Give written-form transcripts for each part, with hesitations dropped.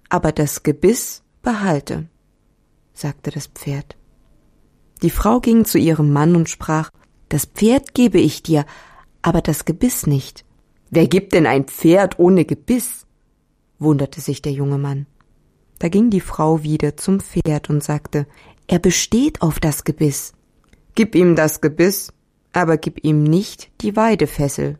aber das Gebiss behalte, sagte das Pferd. Die Frau ging zu ihrem Mann und sprach: Das Pferd gebe ich dir, aber das Gebiss nicht. Wer gibt denn ein Pferd ohne Gebiss? Wunderte sich der junge Mann. Da ging die Frau wieder zum Pferd und sagte: Er besteht auf das Gebiss. Gib ihm das Gebiss, aber gib ihm nicht die Weidefessel.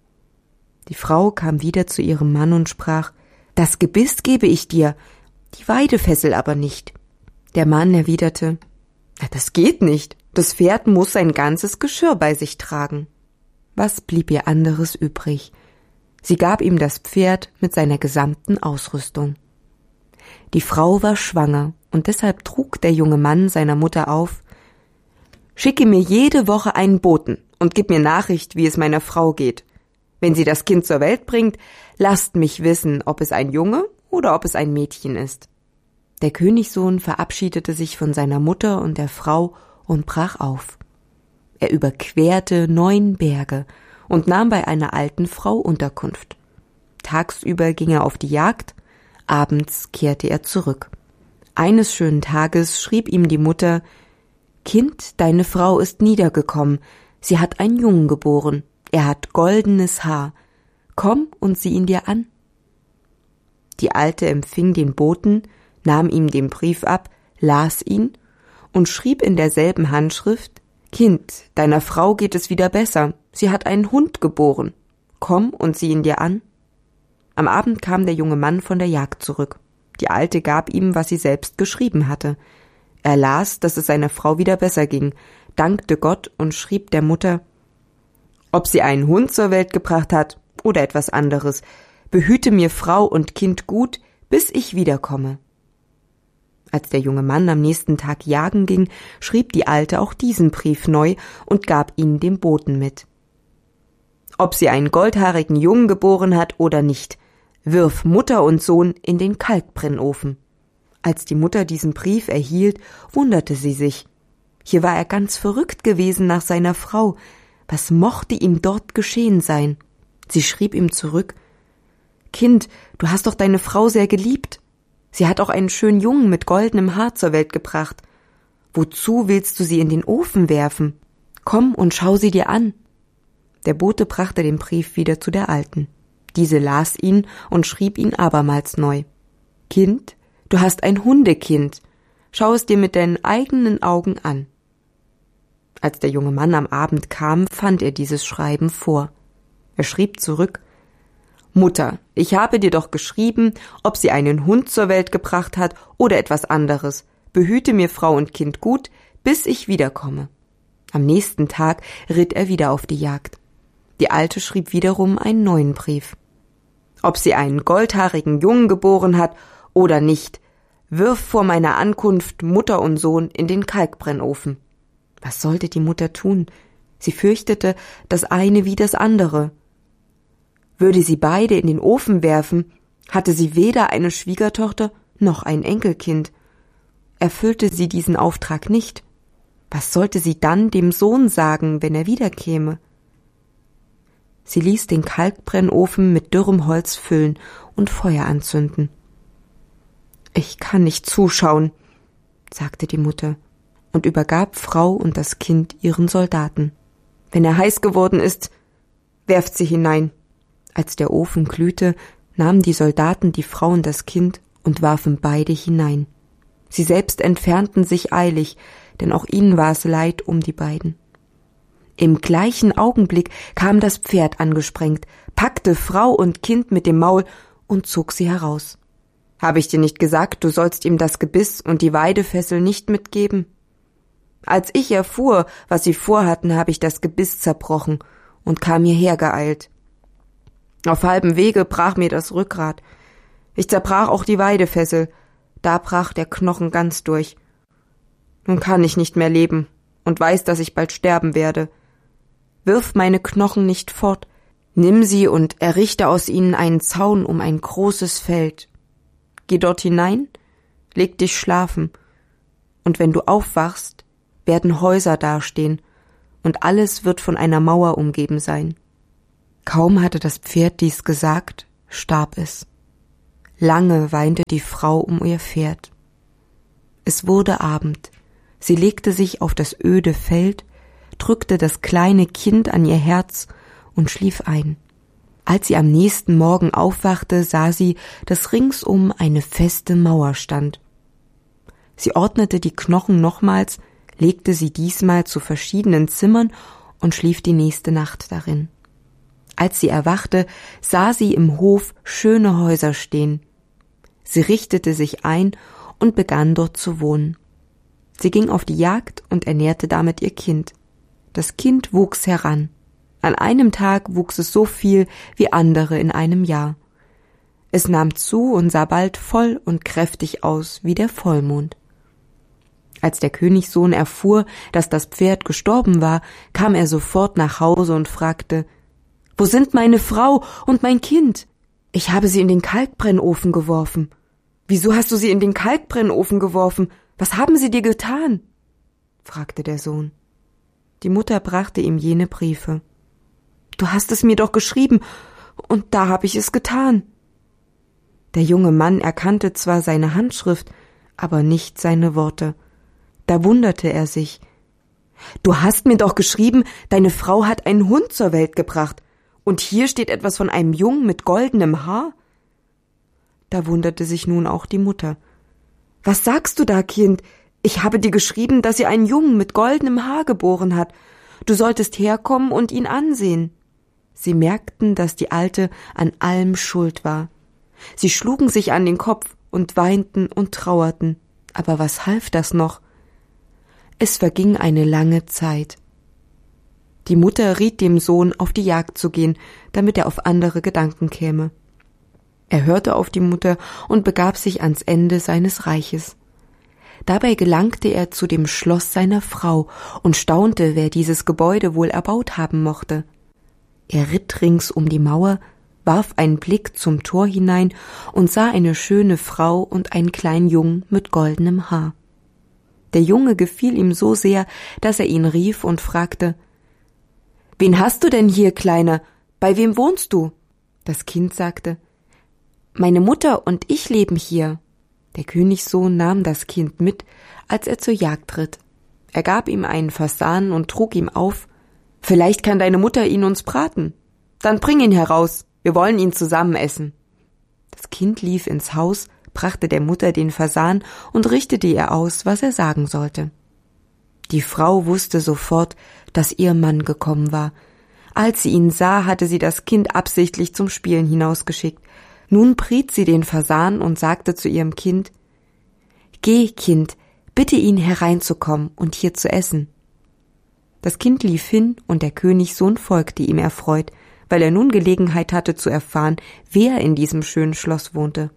Die Frau kam wieder zu ihrem Mann und sprach: Das Gebiss gebe ich dir, die Weidefessel aber nicht. Der Mann erwiderte: Das geht nicht, das Pferd muss sein ganzes Geschirr bei sich tragen. Was blieb ihr anderes übrig? Sie gab ihm das Pferd mit seiner gesamten Ausrüstung. Die Frau war schwanger, und deshalb trug der junge Mann seiner Mutter auf: Schicke mir jede Woche einen Boten und gib mir Nachricht, wie es meiner Frau geht. Wenn sie das Kind zur Welt bringt, lasst mich wissen, ob es ein Junge oder ob es ein Mädchen ist. Der Königssohn verabschiedete sich von seiner Mutter und der Frau und brach auf. Er überquerte 9 Berge und nahm bei einer alten Frau Unterkunft. Tagsüber ging er auf die Jagd, abends kehrte er zurück. Eines schönen Tages schrieb ihm die Mutter: Kind, deine Frau ist niedergekommen, sie hat einen Jungen geboren, er hat goldenes Haar, komm und sieh ihn dir an. Die Alte empfing den Boten, nahm ihm den Brief ab, las ihn und schrieb in derselben Handschrift: Kind, deiner Frau geht es wieder besser, sie hat einen Hund geboren, komm und sieh ihn dir an. Am Abend kam der junge Mann von der Jagd zurück. Die Alte gab ihm, was sie selbst geschrieben hatte. Er las, dass es seiner Frau wieder besser ging, dankte Gott und schrieb der Mutter: Ob sie einen Hund zur Welt gebracht hat oder etwas anderes, behüte mir Frau und Kind gut, bis ich wiederkomme. Als der junge Mann am nächsten Tag jagen ging, schrieb die Alte auch diesen Brief neu und gab ihn dem Boten mit. Ob sie einen goldhaarigen Jungen geboren hat oder nicht, wirf Mutter und Sohn in den Kalkbrennofen. Als die Mutter diesen Brief erhielt, wunderte sie sich. Hier war er ganz verrückt gewesen nach seiner Frau. Was mochte ihm dort geschehen sein? Sie schrieb ihm zurück: Kind, du hast doch deine Frau sehr geliebt. Sie hat auch einen schönen Jungen mit goldenem Haar zur Welt gebracht. Wozu willst du sie in den Ofen werfen? Komm und schau sie dir an. Der Bote brachte den Brief wieder zu der Alten. Diese las ihn und schrieb ihn abermals neu. Kind, du hast ein Hundekind. Schau es dir mit deinen eigenen Augen an. Als der junge Mann am Abend kam, fand er dieses Schreiben vor. Er schrieb zurück: Mutter, ich habe dir doch geschrieben, ob sie einen Hund zur Welt gebracht hat oder etwas anderes. Behüte mir Frau und Kind gut, bis ich wiederkomme. Am nächsten Tag ritt er wieder auf die Jagd. Die Alte schrieb wiederum einen neuen Brief. Ob sie einen goldhaarigen Jungen geboren hat oder nicht, wirf vor meiner Ankunft Mutter und Sohn in den Kalkbrennofen. Was sollte die Mutter tun? Sie fürchtete das eine wie das andere. Würde sie beide in den Ofen werfen, hatte sie weder eine Schwiegertochter noch ein Enkelkind. Erfüllte sie diesen Auftrag nicht, was sollte sie dann dem Sohn sagen, wenn er wiederkäme? Sie ließ den Kalkbrennofen mit dürrem Holz füllen und Feuer anzünden. »Ich kann nicht zuschauen«, sagte die Mutter und übergab Frau und das Kind ihren Soldaten. »Wenn er heiß geworden ist, werft sie hinein.« Als der Ofen glühte, nahmen die Soldaten die Frau und das Kind und warfen beide hinein. Sie selbst entfernten sich eilig, denn auch ihnen war es leid um die beiden. Im gleichen Augenblick kam das Pferd angesprengt, packte Frau und Kind mit dem Maul und zog sie heraus. »Habe ich dir nicht gesagt, du sollst ihm das Gebiss und die Weidefessel nicht mitgeben?« Als ich erfuhr, was sie vorhatten, habe ich das Gebiss zerbrochen und kam hierher geeilt. Auf halbem Wege brach mir das Rückgrat. Ich zerbrach auch die Weidefessel, da brach der Knochen ganz durch. Nun kann ich nicht mehr leben und weiß, dass ich bald sterben werde. Wirf meine Knochen nicht fort, nimm sie und errichte aus ihnen einen Zaun um ein großes Feld. Geh dort hinein, leg dich schlafen, und wenn du aufwachst, werden Häuser dastehen, und alles wird von einer Mauer umgeben sein. Kaum hatte das Pferd dies gesagt, starb es. Lange weinte die Frau um ihr Pferd. Es wurde Abend. Sie legte sich auf das öde Feld, drückte das kleine Kind an ihr Herz und schlief ein. Als sie am nächsten Morgen aufwachte, sah sie, dass ringsum eine feste Mauer stand. Sie ordnete die Knochen nochmals, legte sie diesmal zu verschiedenen Zimmern und schlief die nächste Nacht darin. Als sie erwachte, sah sie im Hof schöne Häuser stehen. Sie richtete sich ein und begann dort zu wohnen. Sie ging auf die Jagd und ernährte damit ihr Kind. Das Kind wuchs heran. An einem Tag wuchs es so viel wie andere in einem Jahr. Es nahm zu und sah bald voll und kräftig aus wie der Vollmond. Als der Königssohn erfuhr, dass das Pferd gestorben war, kam er sofort nach Hause und fragte: »Wo sind meine Frau und mein Kind? Ich habe sie in den Kalkbrennofen geworfen.« »Wieso hast du sie in den Kalkbrennofen geworfen? Was haben sie dir getan?« fragte der Sohn. Die Mutter brachte ihm jene Briefe. »Du hast es mir doch geschrieben, und da habe ich es getan.« Der junge Mann erkannte zwar seine Handschrift, aber nicht seine Worte. Da wunderte er sich. »Du hast mir doch geschrieben, deine Frau hat einen Hund zur Welt gebracht, und hier steht etwas von einem Jungen mit goldenem Haar?« Da wunderte sich nun auch die Mutter. »Was sagst du da, Kind? Ich habe dir geschrieben, dass sie einen Jungen mit goldenem Haar geboren hat. Du solltest herkommen und ihn ansehen.« Sie merkten, dass die Alte an allem schuld war. Sie schlugen sich an den Kopf und weinten und trauerten. Aber was half das noch? Es verging eine lange Zeit. Die Mutter riet dem Sohn, auf die Jagd zu gehen, damit er auf andere Gedanken käme. Er hörte auf die Mutter und begab sich ans Ende seines Reiches. Dabei gelangte er zu dem Schloss seiner Frau und staunte, wer dieses Gebäude wohl erbaut haben mochte. Er ritt rings um die Mauer, warf einen Blick zum Tor hinein und sah eine schöne Frau und einen kleinen Jungen mit goldenem Haar. Der Junge gefiel ihm so sehr, dass er ihn rief und fragte: »Wen hast du denn hier, Kleiner? Bei wem wohnst du?« Das Kind sagte: »Meine Mutter und ich leben hier.« Der Königssohn nahm das Kind mit, als er zur Jagd ritt. Er gab ihm einen Fasan und trug ihm auf: »Vielleicht kann deine Mutter ihn uns braten. Dann bring ihn heraus, wir wollen ihn zusammen essen.« Das Kind lief ins Haus, brachte der Mutter den Fasan und richtete ihr aus, was er sagen sollte. Die Frau wusste sofort, dass ihr Mann gekommen war. Als sie ihn sah, hatte sie das Kind absichtlich zum Spielen hinausgeschickt. Nun briet sie den Fasan und sagte zu ihrem Kind: »Geh, Kind, bitte ihn hereinzukommen und hier zu essen.« Das Kind lief hin, und der Königssohn folgte ihm erfreut, weil er nun Gelegenheit hatte zu erfahren, wer in diesem schönen Schloss wohnte.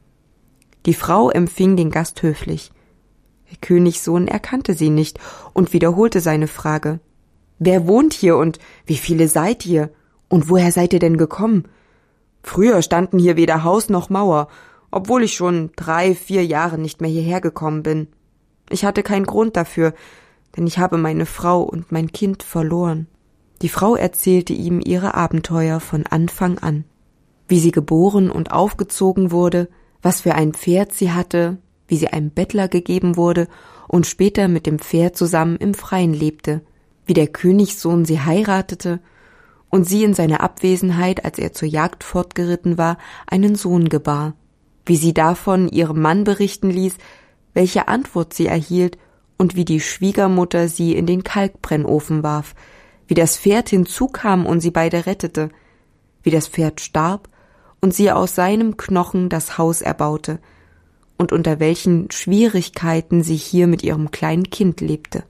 Die Frau empfing den Gast höflich. Der Königssohn erkannte sie nicht und wiederholte seine Frage: »Wer wohnt hier und wie viele seid ihr? Und woher seid ihr denn gekommen? Früher standen hier weder Haus noch Mauer, obwohl ich schon 3-4 Jahre nicht mehr hierher gekommen bin. Ich hatte keinen Grund dafür, denn ich habe meine Frau und mein Kind verloren.« Die Frau erzählte ihm ihre Abenteuer von Anfang an, wie sie geboren und aufgezogen wurde, was für ein Pferd sie hatte, wie sie einem Bettler gegeben wurde und später mit dem Pferd zusammen im Freien lebte, wie der Königssohn sie heiratete und sie in seiner Abwesenheit, als er zur Jagd fortgeritten war, einen Sohn gebar, wie sie davon ihrem Mann berichten ließ, welche Antwort sie erhielt und wie die Schwiegermutter sie in den Kalkbrennofen warf, wie das Pferd hinzukam und sie beide rettete, wie das Pferd starb und sie aus seinem Knochen das Haus erbaute und unter welchen Schwierigkeiten sie hier mit ihrem kleinen Kind lebte.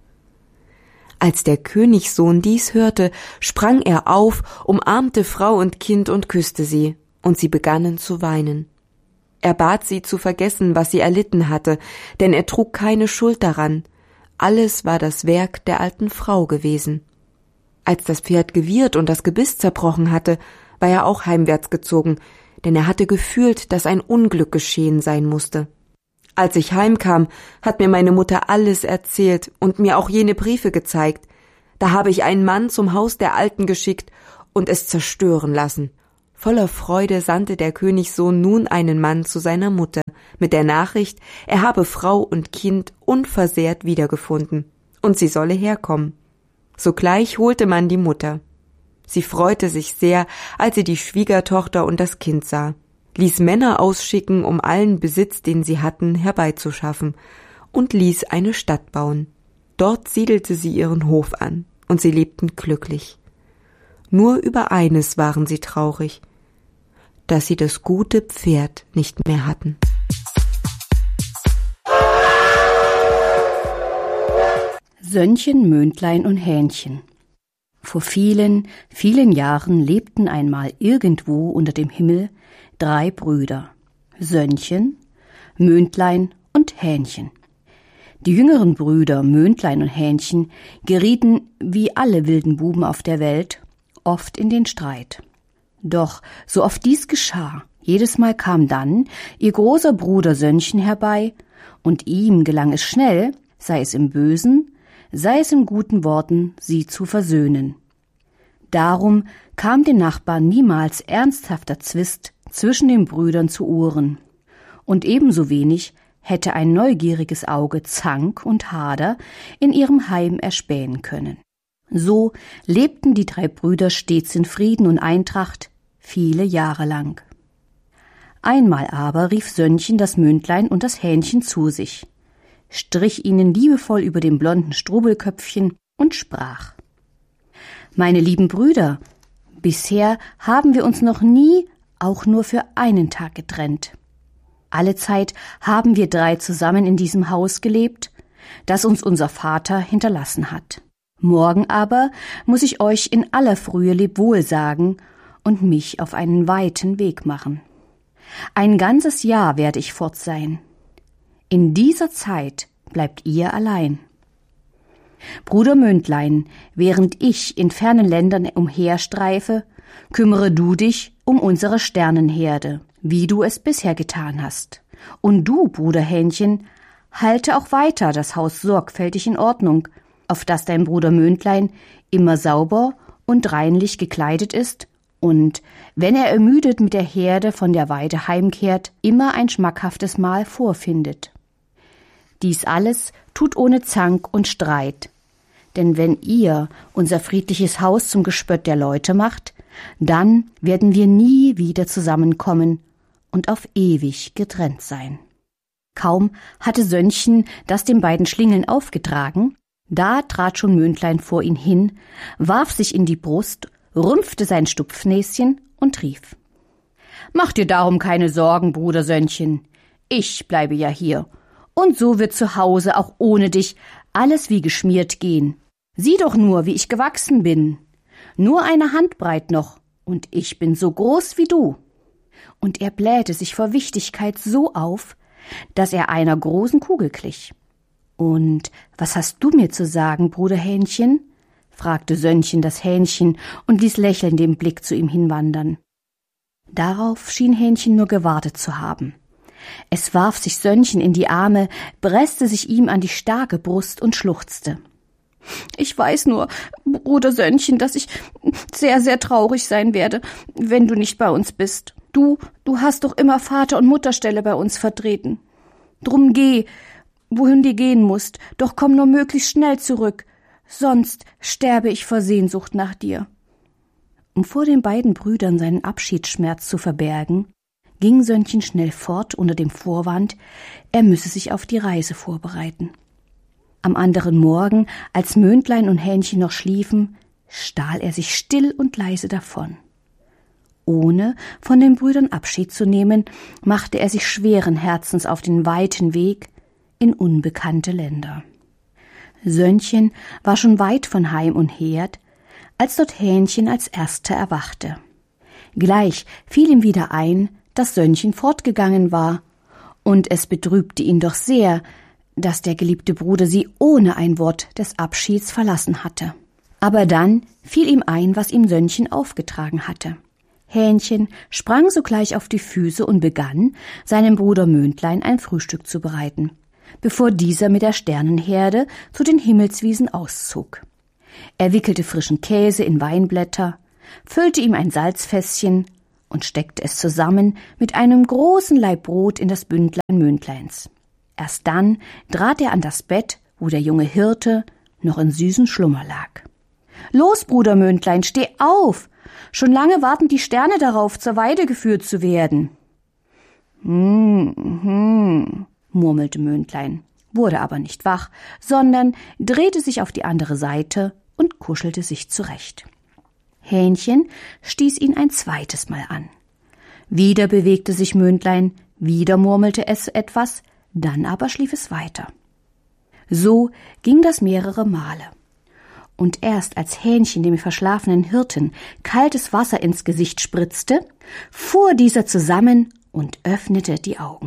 Als der Königssohn dies hörte, sprang er auf, umarmte Frau und Kind und küsste sie, und sie begannen zu weinen. Er bat sie zu vergessen, was sie erlitten hatte, denn er trug keine Schuld daran. Alles war das Werk der alten Frau gewesen. Als das Pferd gewirrt und das Gebiss zerbrochen hatte, war er auch heimwärts gezogen, denn er hatte gefühlt, dass ein Unglück geschehen sein musste. Als ich heimkam, hat mir meine Mutter alles erzählt und mir auch jene Briefe gezeigt. Da habe ich einen Mann zum Haus der Alten geschickt und es zerstören lassen. Voller Freude sandte der Königssohn nun einen Mann zu seiner Mutter mit der Nachricht, er habe Frau und Kind unversehrt wiedergefunden und sie solle herkommen. Sogleich holte man die Mutter. Sie freute sich sehr, als sie die Schwiegertochter und das Kind sah, ließ Männer ausschicken, um allen Besitz, den sie hatten, herbeizuschaffen, und ließ eine Stadt bauen. Dort siedelte sie ihren Hof an, und sie lebten glücklich. Nur über eines waren sie traurig, dass sie das gute Pferd nicht mehr hatten. Sönnchen, Möndlein und Hähnchen. Vor vielen, vielen Jahren lebten einmal irgendwo unter dem Himmel 3 Brüder, Sönnchen, Möndlein und Hähnchen. Die jüngeren Brüder Möndlein und Hähnchen gerieten, wie alle wilden Buben auf der Welt, oft in den Streit. Doch so oft dies geschah, jedes Mal kam dann ihr großer Bruder Sönnchen herbei, und ihm gelang es schnell, sei es im Bösen, sei es in guten Worten, sie zu versöhnen. Darum kam den Nachbarn niemals ernsthafter Zwist zwischen den Brüdern zu Ohren. Und ebenso wenig hätte ein neugieriges Auge Zank und Hader in ihrem Heim erspähen können. So lebten die 3 Brüder stets in Frieden und Eintracht, viele Jahre lang. Einmal aber rief Sönnchen das Möndlein und das Hähnchen zu sich, strich ihnen liebevoll über dem blonden Strubelköpfchen und sprach: »Meine lieben Brüder, bisher haben wir uns noch nie auch nur für einen Tag getrennt. Allezeit haben wir 3 zusammen in diesem Haus gelebt, das uns unser Vater hinterlassen hat. Morgen aber muss ich euch in aller Frühe Lebwohl sagen und mich auf einen weiten Weg machen. Ein ganzes Jahr werde ich fort sein. In dieser Zeit bleibt ihr allein. Bruder Möndlein, während ich in fernen Ländern umherstreife, kümmere du dich um unsere Sternenherde, wie du es bisher getan hast. Und du, Bruder Hähnchen, halte auch weiter das Haus sorgfältig in Ordnung, auf dass dein Bruder Möndlein immer sauber und reinlich gekleidet ist und, wenn er ermüdet mit der Herde von der Weide heimkehrt, immer ein schmackhaftes Mahl vorfindet. Dies alles tut ohne Zank und Streit, denn wenn ihr unser friedliches Haus zum Gespött der Leute macht, dann werden wir nie wieder zusammenkommen und auf ewig getrennt sein.« Kaum hatte Sönnchen das den beiden Schlingeln aufgetragen, da trat schon Möndlein vor ihn hin, warf sich in die Brust, rümpfte sein Stupfnäschen und rief: »Mach dir darum keine Sorgen, Bruder Sönnchen, ich bleibe ja hier, und so wird zu Hause auch ohne dich alles wie geschmiert gehen. Sieh doch nur, wie ich gewachsen bin. Nur eine Handbreit noch, und ich bin so groß wie du.« Und er blähte sich vor Wichtigkeit so auf, dass er einer großen Kugel glich. »Und was hast du mir zu sagen, Bruder Hähnchen?« fragte Sönnchen das Hähnchen und ließ lächelnd den Blick zu ihm hinwandern. Darauf schien Hähnchen nur gewartet zu haben. Es warf sich Sönnchen in die Arme, presste sich ihm an die starke Brust und schluchzte. »Ich weiß nur, Bruder Sönnchen, dass ich sehr, sehr traurig sein werde, wenn du nicht bei uns bist. Du hast doch immer Vater- und Mutterstelle bei uns vertreten. Drum geh, wohin du gehen musst, doch komm nur möglichst schnell zurück, sonst sterbe ich vor Sehnsucht nach dir.« Um vor den beiden Brüdern seinen Abschiedsschmerz zu verbergen, ging Sönnchen schnell fort unter dem Vorwand, er müsse sich auf die Reise vorbereiten. Am anderen Morgen, als Möndlein und Hähnchen noch schliefen, stahl er sich still und leise davon. Ohne von den Brüdern Abschied zu nehmen, machte er sich schweren Herzens auf den weiten Weg in unbekannte Länder. Sönnchen war schon weit von Heim und Herd, als dort Hähnchen als Erster erwachte. Gleich fiel ihm wieder ein, dass Sönnchen fortgegangen war, und es betrübte ihn doch sehr, dass der geliebte Bruder sie ohne ein Wort des Abschieds verlassen hatte. Aber dann fiel ihm ein, was ihm Sönnchen aufgetragen hatte. Hähnchen sprang sogleich auf die Füße und begann, seinem Bruder Möndlein ein Frühstück zu bereiten, bevor dieser mit der Sternenherde zu den Himmelswiesen auszog. Er wickelte frischen Käse in Weinblätter, füllte ihm ein Salzfässchen und steckte es zusammen mit einem großen Laib Brot in das Bündlein Mündleins. Erst dann trat er an das Bett, wo der junge Hirte noch in süßen Schlummer lag. »Los, Bruder Mündlein, steh auf! Schon lange warten die Sterne darauf, zur Weide geführt zu werden.« murmelte Mündlein, wurde aber nicht wach, sondern drehte sich auf die andere Seite und kuschelte sich zurecht. Hähnchen stieß ihn ein zweites Mal an. Wieder bewegte sich Mündlein, wieder murmelte es etwas, dann aber schlief es weiter. So ging das mehrere Male. Und erst als Hähnchen dem verschlafenen Hirten kaltes Wasser ins Gesicht spritzte, fuhr dieser zusammen und öffnete die Augen.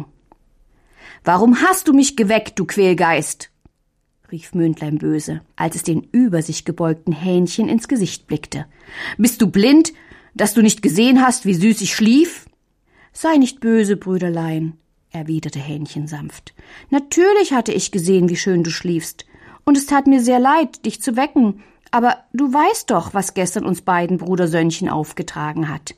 »Warum hast du mich geweckt, du Quälgeist?« rief Mündlein böse, als es den über sich gebeugten Hähnchen ins Gesicht blickte. »Bist du blind, dass du nicht gesehen hast, wie süß ich schlief?« »Sei nicht böse, Brüderlein«, erwiderte Hähnchen sanft. »Natürlich hatte ich gesehen, wie schön du schliefst, und es tat mir sehr leid, dich zu wecken, aber du weißt doch, was gestern uns beiden Brudersönnchen aufgetragen hat.«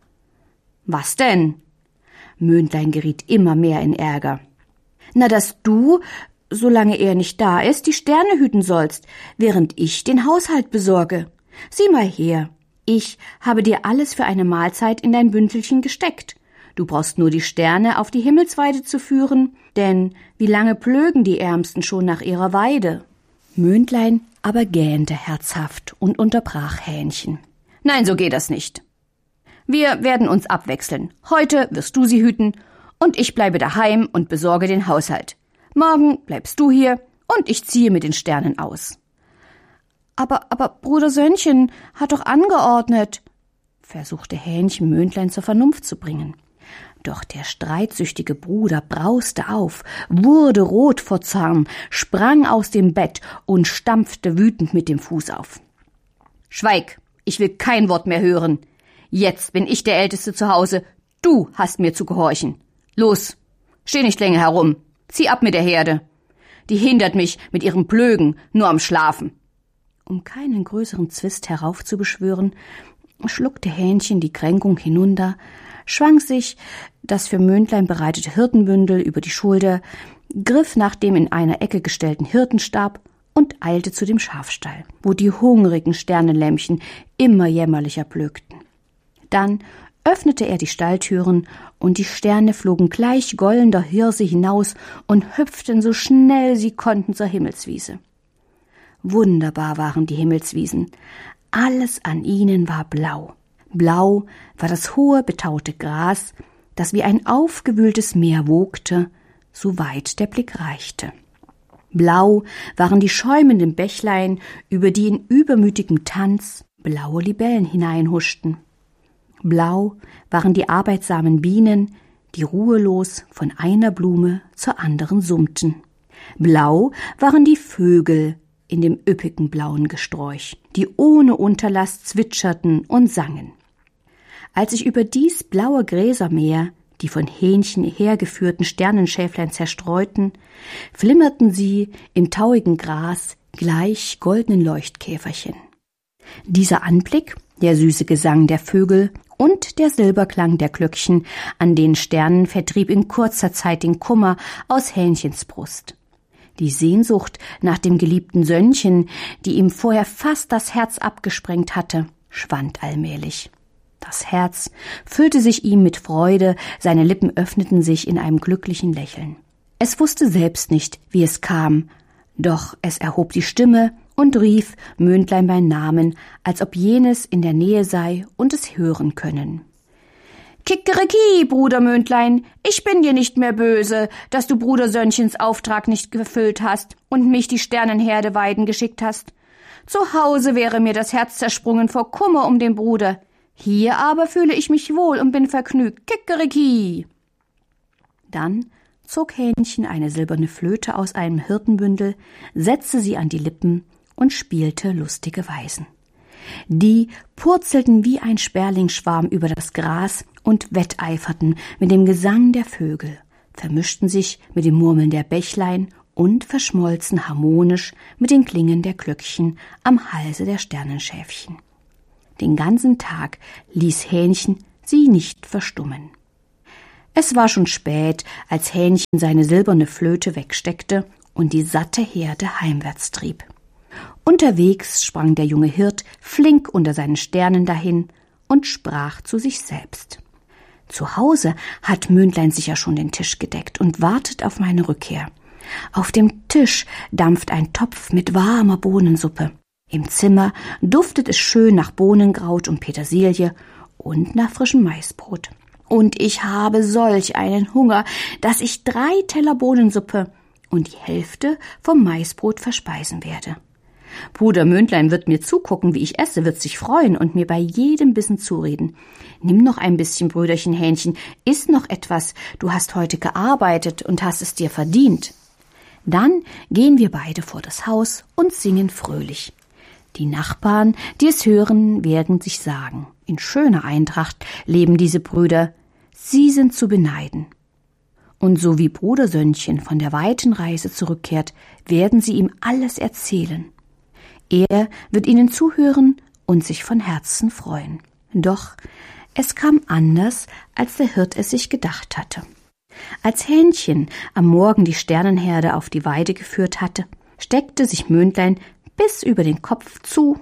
»Was denn?« Mündlein geriet immer mehr in Ärger. »Na, dass du, solange er nicht da ist, die Sterne hüten sollst, während ich den Haushalt besorge. Sieh mal her, ich habe dir alles für eine Mahlzeit in dein Bündelchen gesteckt. Du brauchst nur die Sterne auf die Himmelsweide zu führen, denn wie lange plögen die Ärmsten schon nach ihrer Weide?« Mündlein aber gähnte herzhaft und unterbrach Hähnchen. »Nein, so geht das nicht. Wir werden uns abwechseln. Heute wirst du sie hüten, und ich bleibe daheim und besorge den Haushalt. Morgen bleibst du hier, und ich ziehe mit den Sternen aus.« Aber Bruder Sönnchen hat doch angeordnet«, versuchte Hähnchen Mündlein zur Vernunft zu bringen. Doch der streitsüchtige Bruder brauste auf, wurde rot vor Zorn, sprang aus dem Bett und stampfte wütend mit dem Fuß auf. »Schweig, ich will kein Wort mehr hören. Jetzt bin ich der Älteste zu Hause, du hast mir zu gehorchen. Los, steh nicht länger herum, zieh ab mit der Herde. Die hindert mich mit ihrem Plögen nur am Schlafen.« Um keinen größeren Zwist heraufzubeschwören, schluckte Hähnchen die Kränkung hinunter, schwang sich das für Mündlein bereitete Hirtenbündel über die Schulter, griff nach dem in einer Ecke gestellten Hirtenstab und eilte zu dem Schafstall, wo die hungrigen Sternenlämmchen immer jämmerlicher plögten. Dann öffnete er die Stalltüren, und die Sterne flogen gleich goldender Hirse hinaus und hüpften so schnell sie konnten zur Himmelswiese. Wunderbar waren die Himmelswiesen. Alles an ihnen war blau. Blau war das hohe, betaute Gras, das wie ein aufgewühltes Meer wogte, so weit der Blick reichte. Blau waren die schäumenden Bächlein, über die in übermütigem Tanz blaue Libellen hineinhuschten. Blau waren die arbeitsamen Bienen, die ruhelos von einer Blume zur anderen summten. Blau waren die Vögel in dem üppigen blauen Gesträuch, die ohne Unterlass zwitscherten und sangen. Als sich über dies blaue Gräsermeer die von Hähnchen hergeführten Sternenschäflein zerstreuten, flimmerten sie im tauigen Gras gleich goldenen Leuchtkäferchen. Dieser Anblick, der süße Gesang der Vögel und der Silberklang der Glöckchen an den Sternen vertrieb in kurzer Zeit den Kummer aus Hähnchens Brust. Die Sehnsucht nach dem geliebten Sönnchen, die ihm vorher fast das Herz abgesprengt hatte, schwand allmählich. Das Herz füllte sich ihm mit Freude, seine Lippen öffneten sich in einem glücklichen Lächeln. Es wusste selbst nicht, wie es kam, doch es erhob die Stimme und rief Mündlein beim Namen, als ob jenes in der Nähe sei und es hören können. »Kikeriki, Bruder Mündlein, ich bin dir nicht mehr böse, dass du Bruder Sönnchens Auftrag nicht erfüllt hast und mich die Sternenherde weiden geschickt hast. Zu Hause wäre mir das Herz zersprungen vor Kummer um den Bruder. Hier aber fühle ich mich wohl und bin vergnügt. Kikeriki!« Dann zog Hähnchen eine silberne Flöte aus einem Hirtenbündel, setzte sie an die Lippen und spielte lustige Weisen. Die purzelten wie ein Sperlingsschwarm über das Gras und wetteiferten mit dem Gesang der Vögel, vermischten sich mit dem Murmeln der Bächlein und verschmolzen harmonisch mit den Klingen der Glöckchen am Halse der Sternenschäfchen. Den ganzen Tag ließ Hähnchen sie nicht verstummen. Es war schon spät, als Hähnchen seine silberne Flöte wegsteckte und die satte Herde heimwärts trieb. Unterwegs sprang der junge Hirt flink unter seinen Sternen dahin und sprach zu sich selbst: Zu Hause hat Mündlein sicher schon den Tisch gedeckt und wartet auf meine Rückkehr. Auf dem Tisch dampft ein Topf mit warmer Bohnensuppe. Im Zimmer duftet es schön nach Bohnenkraut und Petersilie und nach frischem Maisbrot. Und ich habe solch einen Hunger, dass ich 3 Teller Bohnensuppe und die Hälfte vom Maisbrot verspeisen werde. Bruder Mündlein wird mir zugucken, wie ich esse, wird sich freuen und mir bei jedem Bissen zureden. Nimm noch ein bisschen, Brüderchen Hähnchen, iss noch etwas, du hast heute gearbeitet und hast es dir verdient. Dann gehen wir beide vor das Haus und singen fröhlich. Die Nachbarn, die es hören, werden sich sagen: In schöner Eintracht leben diese Brüder, sie sind zu beneiden. Und so wie Bruder Sönnchen von der weiten Reise zurückkehrt, werden sie ihm alles erzählen. Er wird ihnen zuhören und sich von Herzen freuen. Doch es kam anders, als der Hirt es sich gedacht hatte. Als Hähnchen am Morgen die Sternenherde auf die Weide geführt hatte, steckte sich Mündlein bis über den Kopf zu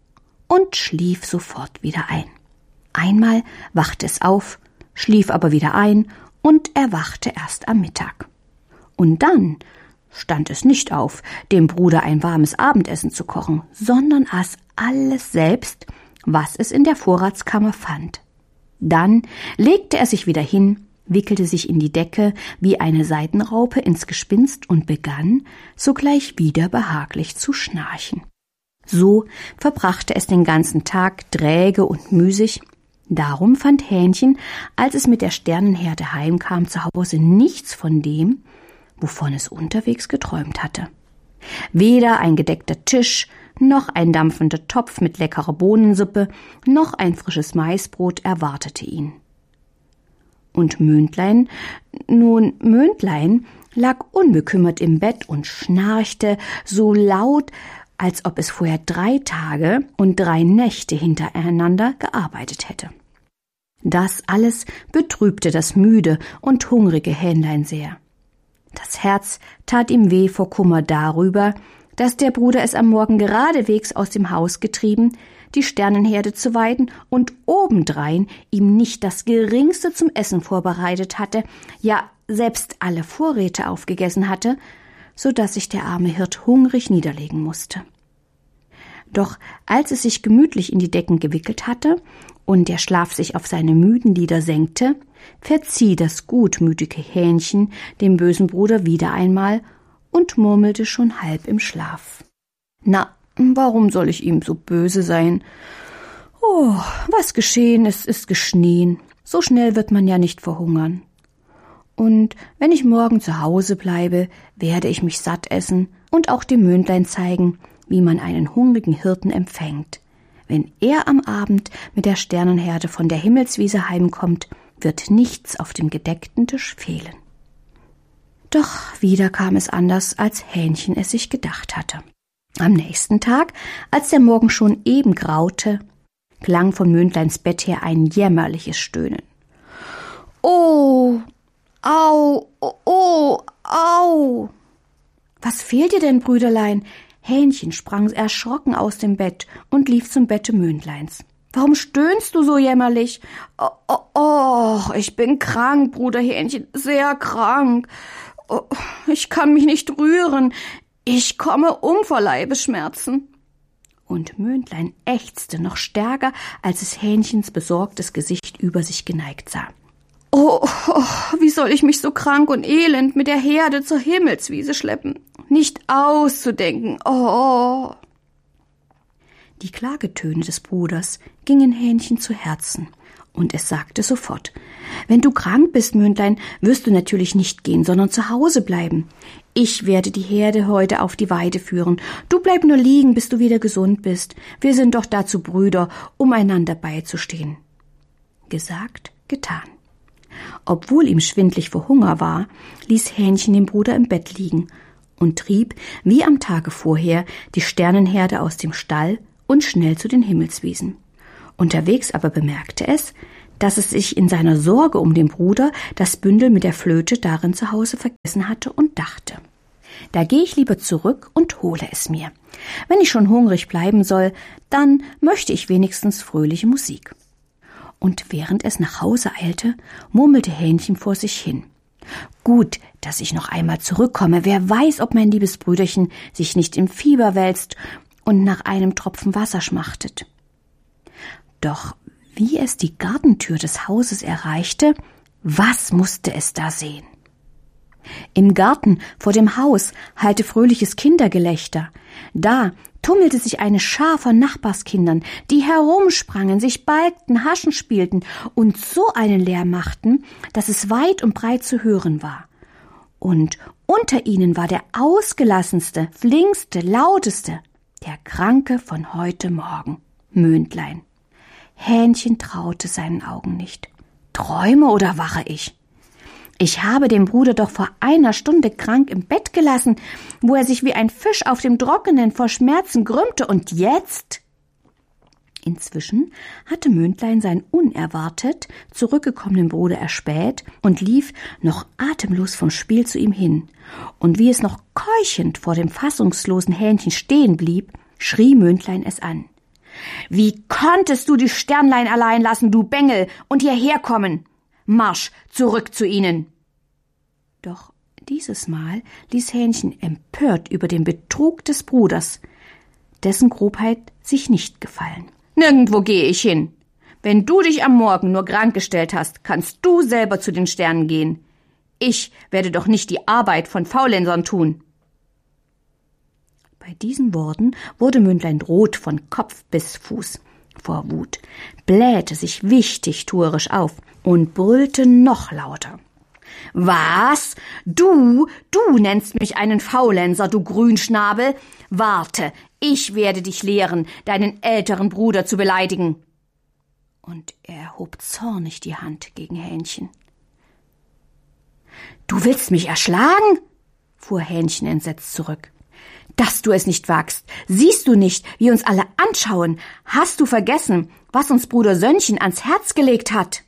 und schlief sofort wieder ein. Einmal wachte es auf, schlief aber wieder ein und erwachte erst am Mittag. Und dann stand es nicht auf, dem Bruder ein warmes Abendessen zu kochen, sondern aß alles selbst, was es in der Vorratskammer fand. Dann legte er sich wieder hin, wickelte sich in die Decke wie eine Seidenraupe ins Gespinst und begann sogleich wieder behaglich zu schnarchen. So verbrachte es den ganzen Tag träge und müßig. Darum fand Hähnchen, als es mit der Sternenherde heimkam, zu Hause nichts von dem, wovon es unterwegs geträumt hatte. Weder ein gedeckter Tisch, noch ein dampfender Topf mit leckerer Bohnensuppe, noch ein frisches Maisbrot erwartete ihn. Und Mündlein lag unbekümmert im Bett und schnarchte so laut, als ob es vorher 3 Tage und 3 Nächte hintereinander gearbeitet hätte. Das alles betrübte das müde und hungrige Hähnlein sehr. Das Herz tat ihm weh vor Kummer darüber, dass der Bruder es am Morgen geradewegs aus dem Haus getrieben, die Sternenherde zu weiden und obendrein ihm nicht das Geringste zum Essen vorbereitet hatte, ja selbst alle Vorräte aufgegessen hatte, so dass sich der arme Hirt hungrig niederlegen musste. Doch als es sich gemütlich in die Decken gewickelt hatte und der Schlaf sich auf seine müden Lider senkte, verzieh das gutmütige Hähnchen dem bösen Bruder wieder einmal und murmelte schon halb im Schlaf: »Na, warum soll ich ihm so böse sein? Oh, was geschehen ist, ist geschehen. So schnell wird man ja nicht verhungern. Und wenn ich morgen zu Hause bleibe, werde ich mich satt essen und auch dem Mündlein zeigen, wie man einen hungrigen Hirten empfängt. Wenn er am Abend mit der Sternenherde von der Himmelswiese heimkommt, wird nichts auf dem gedeckten Tisch fehlen.« Doch wieder kam es anders, als Hähnchen es sich gedacht hatte. Am nächsten Tag, als der Morgen schon eben graute, klang von Mündleins Bett her ein jämmerliches Stöhnen. »Oh, au, oh, au!« »Was fehlt dir denn, Brüderlein?« Hähnchen sprang erschrocken aus dem Bett und lief zum Bette Mündleins. »Warum stöhnst du so jämmerlich?« Oh, ich bin krank, Bruder Hähnchen, sehr krank. Oh, ich kann mich nicht rühren. Ich komme um vor Leibesschmerzen.« Und Mündlein ächzte noch stärker, als es Hähnchens besorgtes Gesicht über sich geneigt sah. Oh, wie soll ich mich so krank und elend mit der Herde zur Himmelswiese schleppen? Nicht auszudenken. Oh. Die Klagetöne des Bruders gingen Hähnchen zu Herzen, und es sagte sofort: »Wenn du krank bist, Mündlein, wirst du natürlich nicht gehen, sondern zu Hause bleiben. Ich werde die Herde heute auf die Weide führen. Du bleib nur liegen, bis du wieder gesund bist. Wir sind doch dazu Brüder, um einander beizustehen.« Gesagt, getan. Obwohl ihm schwindlig vor Hunger war, ließ Hähnchen den Bruder im Bett liegen und trieb, wie am Tage vorher, die Sternenherde aus dem Stall und schnell zu den Himmelswiesen. Unterwegs aber bemerkte es, dass es sich in seiner Sorge um den Bruder das Bündel mit der Flöte darin zu Hause vergessen hatte und dachte: Da gehe ich lieber zurück und hole es mir. Wenn ich schon hungrig bleiben soll, dann möchte ich wenigstens fröhliche Musik. Und während es nach Hause eilte, murmelte Hähnchen vor sich hin: Gut, dass ich noch einmal zurückkomme. Wer weiß, ob mein liebes Brüderchen sich nicht im Fieber wälzt und nach einem Tropfen Wasser schmachtet. Doch wie es die Gartentür des Hauses erreichte, was musste es da sehen? Im Garten vor dem Haus hallte fröhliches Kindergelächter. Da tummelte sich eine Schar von Nachbarskindern, die herumsprangen, sich balgten, Haschen spielten und so einen Lärm machten, dass es weit und breit zu hören war. Und unter ihnen war der ausgelassenste, flinkste, lauteste, der Kranke von heute Morgen, Mündlein. Hähnchen traute seinen Augen nicht. Träume oder wache ich? Ich habe den Bruder doch vor einer Stunde krank im Bett gelassen, wo er sich wie ein Fisch auf dem Trockenen vor Schmerzen krümmte, und jetzt? Inzwischen hatte Mündlein seinen unerwartet zurückgekommenen Bruder erspäht und lief noch atemlos vom Spiel zu ihm hin. Und wie es noch keuchend vor dem fassungslosen Hähnchen stehen blieb, schrie Mündlein es an: Wie konntest du die Sternlein allein lassen, du Bengel, und hierher kommen? Marsch zurück zu ihnen! Doch dieses Mal ließ Hähnchen empört über den Betrug des Bruders, dessen Grobheit sich nicht gefallen. Nirgendwo gehe ich hin. Wenn du dich am Morgen nur krank gestellt hast, kannst du selber zu den Sternen gehen. Ich werde doch nicht die Arbeit von Faulensern tun. Bei diesen Worten wurde Mündlein rot von Kopf bis Fuß vor Wut, blähte sich wichtigtuerisch auf und brüllte noch lauter: Was? Du nennst mich einen Faulenzer, du Grünschnabel? Warte, ich werde dich lehren, deinen älteren Bruder zu beleidigen. Und er hob zornig die Hand gegen Hähnchen. Du willst mich erschlagen? Fuhr Hähnchen entsetzt zurück. Dass du es nicht wagst. Siehst du nicht, wie uns alle anschauen? Hast du vergessen, was uns Bruder Sönnchen ans Herz gelegt hat?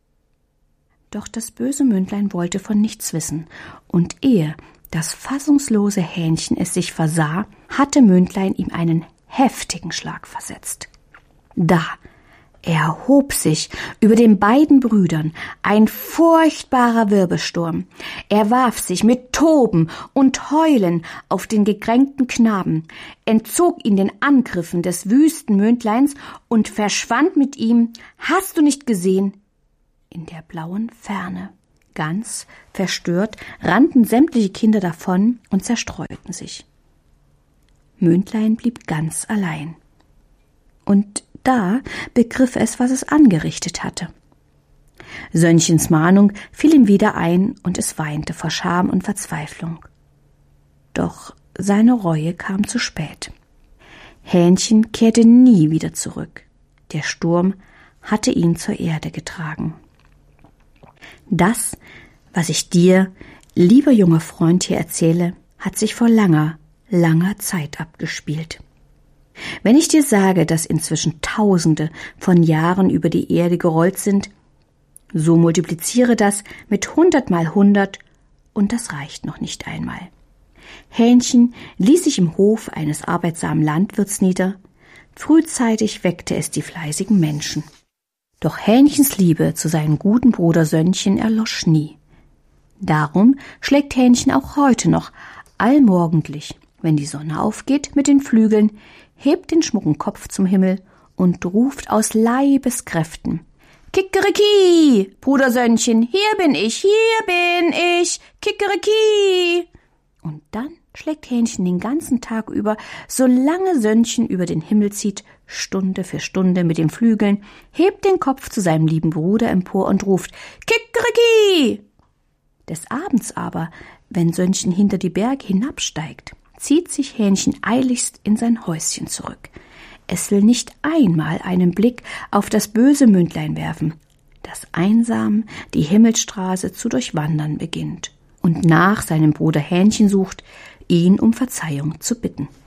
Doch das böse Mündlein wollte von nichts wissen, und ehe das fassungslose Hähnchen es sich versah, hatte Mündlein ihm einen heftigen Schlag versetzt. Da erhob sich über den beiden Brüdern ein furchtbarer Wirbelsturm. Er warf sich mit Toben und Heulen auf den gekränkten Knaben, entzog ihn den Angriffen des wüsten Mündleins und verschwand mit ihm, hast du nicht gesehen, in der blauen Ferne. Ganz verstört rannten sämtliche Kinder davon und zerstreuten sich. Mündlein blieb ganz allein. Und da begriff es, was es angerichtet hatte. Sönnchens Mahnung fiel ihm wieder ein, und es weinte vor Scham und Verzweiflung. Doch seine Reue kam zu spät. Hähnchen kehrte nie wieder zurück. Der Sturm hatte ihn zur Erde getragen. Das, was ich dir, lieber junger Freund, hier erzähle, hat sich vor langer, langer Zeit abgespielt. Wenn ich dir sage, dass inzwischen Tausende von Jahren über die Erde gerollt sind, so multipliziere das mit 100 mal 100, und das reicht noch nicht einmal. Hähnchen ließ sich im Hof eines arbeitsamen Landwirts nieder. Frühzeitig weckte es die fleißigen Menschen. Doch Hähnchens Liebe zu seinem guten Bruder Sönnchen erlosch nie. Darum schlägt Hähnchen auch heute noch allmorgendlich, wenn die Sonne aufgeht, mit den Flügeln, hebt den schmucken Kopf zum Himmel und ruft aus Leibeskräften: Kikeriki, Bruder Sönnchen, hier bin ich, Kikeriki! Und dann schlägt Hähnchen den ganzen Tag über, solange Sönnchen über den Himmel zieht, Stunde für Stunde mit den Flügeln, hebt den Kopf zu seinem lieben Bruder empor und ruft: Kikeriki! Des Abends aber, wenn Sönnchen hinter die Berge hinabsteigt, zieht sich Hähnchen eiligst in sein Häuschen zurück. Es will nicht einmal einen Blick auf das böse Mündlein werfen, das einsam die Himmelsstraße zu durchwandern beginnt und nach seinem Bruder Hähnchen sucht, ihn um Verzeihung zu bitten.